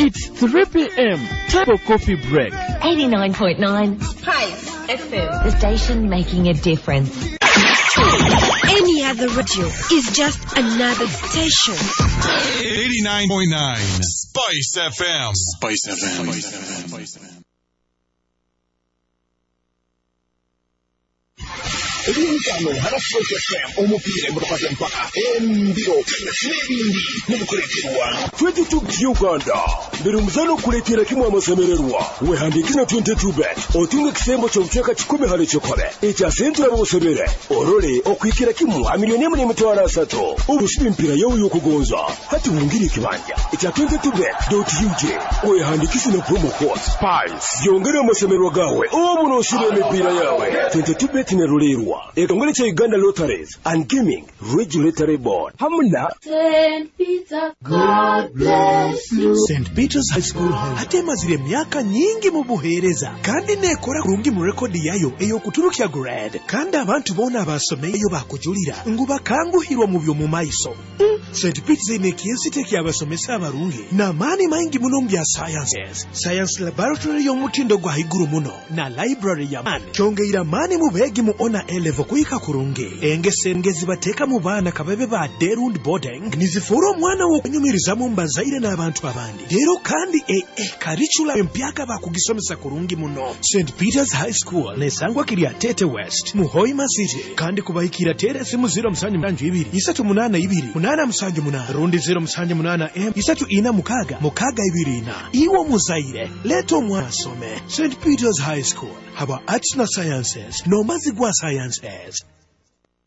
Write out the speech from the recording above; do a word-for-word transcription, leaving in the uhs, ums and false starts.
It's three p.m. Time for coffee break. eighty-nine point nine Spice F M. The station making a difference. Any other radio is just another station. eighty-nine point nine Spice F M. Spice F M. Spice F M. Elinkano hana Spice F M omupira embakase mpaka embiro n'ebindi mukulekerwa twenty-two Uganda biri muzano kuletera kimwe amasemererwa wehandikina twenty-two bet otunga kisembo ky'obuteeka kikumi hali kikole ekyasentera bosebere orole okwikira kimwe amiliyoni emu n'emitwalo asatu obusibi mpira yawe y'okugonza hati wungiri kibanja ekya twenty-two bet dot u k wehandikisi na promo code Spice yongera amasemererwa gawe obuno osira emipira yawe twenty-two bet ne rulerwa ekongole kya Uganda Lotteries and Gaming Regulatory Board hamuna Saint Peter, God bless you. Saint Peter's High School Hall atemazire myaka nyingi mu buhereza kandi nekora kurungi mu record yayo eyo kuturukya grade kandi abantu bona abasomeye yo bakujulira nguba kanguhirwa mu byo mu maiso. Saint Peter's inekiensi teki abasomesa abarungi na mani maingi muno mbya sciences science laboratory yo mutindo gwa higuru muno na library ya mani kyongeira mani mu begi mu ona elevo kuika kurungi engese ngezi bateka mu bana kabebe ba derund boarding nizifuro mwana wo kunyumiriza mu mbazaire n'abantu abandi rero kandi e e curriculum empyaka bakugisomesa kurungi muno. Saint Peter's High School nesangwa kiri Atete West mu Hoima City kandi kubahikira tere simu zero musanje mbanju ibiri isatu munana ibiri munana musanje munana rundi zero musanje munana m isatu ina mukaga mukaga ibiri ina iwo muzaire leto mwana some. Saint Peter's High School haba arts na sciences no mazigwa sciences.